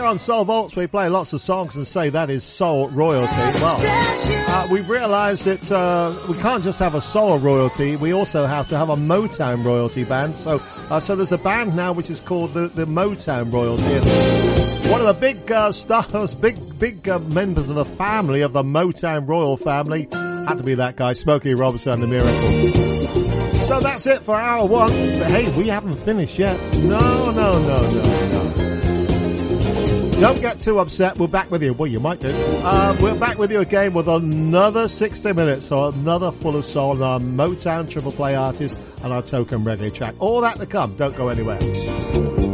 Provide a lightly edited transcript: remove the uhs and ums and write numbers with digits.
on Soul Vaults, we play lots of songs and say that is soul royalty. Well, we've realised that we can't just have a soul royalty, we also have to have a Motown royalty band. So there's a band now which is called the Motown royalty. And one of the big stars, big members of the family, of the Motown royal family, had to be that guy, Smokey Robinson and the Miracle. So that's it for hour one. But hey, we haven't finished yet. No. Don't get too upset. We're back with you. Well, you might do. We're back with you again with another 60 minutes or another full of soul and our Motown triple play artist and our token reggae track. All that to come. Don't go anywhere.